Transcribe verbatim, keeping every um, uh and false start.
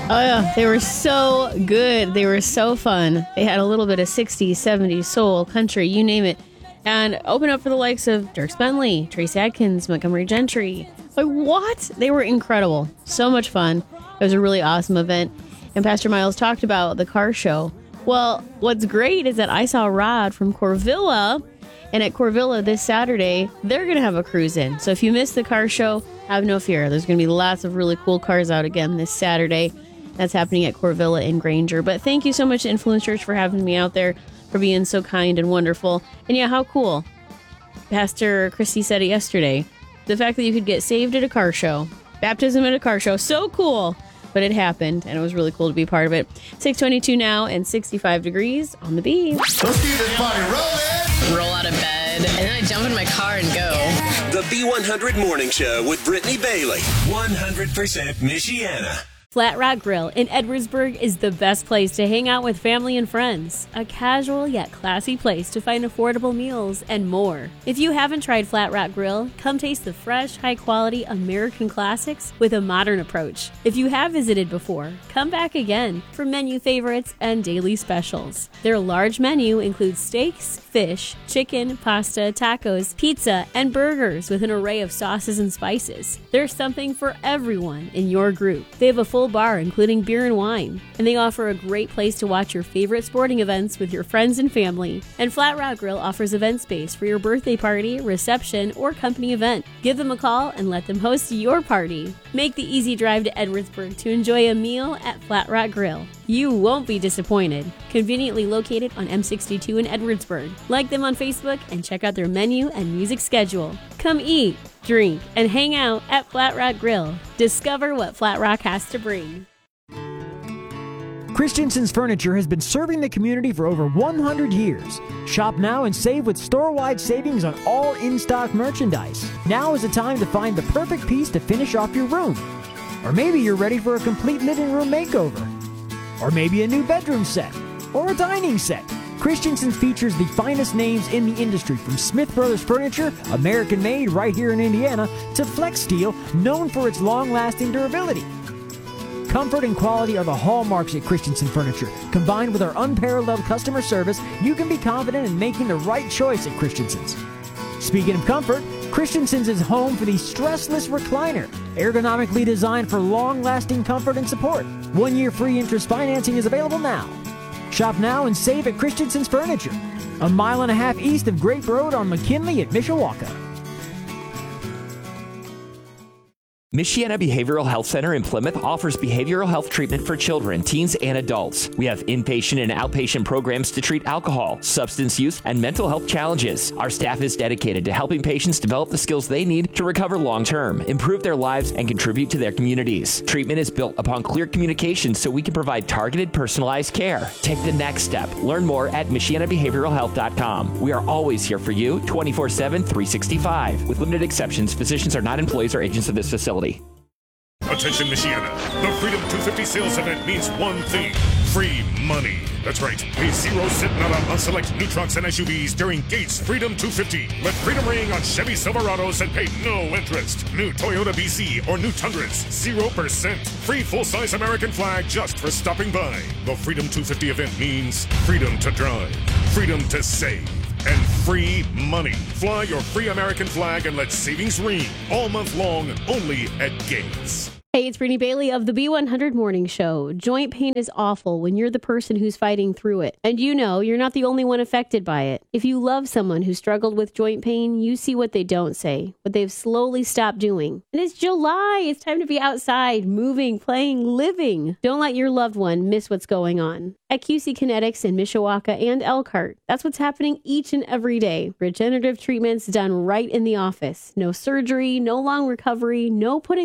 Oh, yeah. They were so good. They were so fun. They had a little bit of sixties, seventies, soul, country, you name it. And open up for the likes of Dierks Bentley, Tracy Adkins, Montgomery Gentry. Like, what? They were incredible. So much fun. It was a really awesome event. And Pastor Miles talked about the car show. Well, what's great is that I saw Rod from Corvilla. And at Corvilla this Saturday, they're going to have a cruise in. So if you missed the car show, have no fear. There's going to be lots of really cool cars out again this Saturday. That's happening at Corvilla in Granger. But thank you so much to Influence Church for having me out there, for being so kind and wonderful. And yeah, how cool. Pastor Christy said it yesterday. The fact that you could get saved at a car show, baptism at a car show, so cool. But it happened, and it was really cool to be part of it. six twenty-two now and sixty-five degrees on the B. Let's keep this party rolling. Roll out of bed, and then I jump in my car and go. The B one hundred Morning Show with Brittany Bailey. one hundred percent Michiana. Flat Rock Grill in Edwardsburg is the best place to hang out with family and friends. A casual yet classy place to find affordable meals and more. If you haven't tried Flat Rock Grill, come taste the fresh, high-quality American classics with a modern approach. If you have visited before, come back again for menu favorites and daily specials. Their large menu includes steaks, fish, chicken, pasta, tacos, pizza, and burgers with an array of sauces and spices. There's something for everyone in your group. They have a full bar including beer and wine, and they offer a great place to watch your favorite sporting events with your friends and family. And Flat Rock Grill offers event space for your birthday party, reception, or company event. Give them a call and let them host your party. Make the easy drive to Edwardsburg to enjoy a meal at Flat Rock Grill. You won't be disappointed. Conveniently located on M sixty-two in Edwardsburg. Like them on Facebook and check out their menu and music schedule. Come eat, drink, and hang out at Flat Rock Grill. Discover what Flat Rock has to bring. Christensen's Furniture has been serving the community for over one hundred years. Shop now and save with store-wide savings on all in-stock merchandise. Now is the time to find the perfect piece to finish off your room. Or maybe you're ready for a complete living room makeover. Or maybe a new bedroom set. Or a dining set. Christensen features the finest names in the industry, from Smith Brothers Furniture, American-made right here in Indiana, to Flex Steel, known for its long-lasting durability. Comfort and quality are the hallmarks at Christensen Furniture. Combined with our unparalleled customer service, you can be confident in making the right choice at Christensen's. Speaking of comfort, Christensen's is home for the stressless recliner, ergonomically designed for long-lasting comfort and support. One-year free interest financing is available now. Shop now and save at Christensen's Furniture, a mile and a half east of Grape Road on McKinley at Mishawaka. Michiana Behavioral Health Center in Plymouth offers behavioral health treatment for children, teens, and adults. We have inpatient and outpatient programs to treat alcohol, substance use, and mental health challenges. Our staff is dedicated to helping patients develop the skills they need to recover long-term, improve their lives, and contribute to their communities. Treatment is built upon clear communication so we can provide targeted, personalized care. Take the next step. Learn more at Michiana Behavioral Health dot com. We are always here for you, twenty-four seven, three sixty-five. With limited exceptions, physicians are not employees or agents of this facility. Attention, Michiana. The Freedom two fifty sales event means one thing: free money. That's right. Pay zero cent nada on select new trucks and S U Vs during Gates Freedom two fifty. Let freedom ring on Chevy Silverados and pay no interest. New Toyota B Z or new Tundras, zero percent. Free full-size American flag just for stopping by. The Freedom two fifty event means freedom to drive, freedom to save, and free money. Fly your free American flag and let savings ring all month long only at Gates. Hey, it's Brittany Bailey of the B one hundred Morning Show. Joint pain is awful when you're the person who's fighting through it. And you know, you're not the only one affected by it. If you love someone who struggled with joint pain, you see what they don't say, what they've slowly stopped doing. And it's July. It's time to be outside, moving, playing, living. Don't let your loved one miss what's going on. At Q C Kinetics in Mishawaka and Elkhart, that's what's happening each and every day. Regenerative treatments done right in the office. No surgery, no long recovery, no putting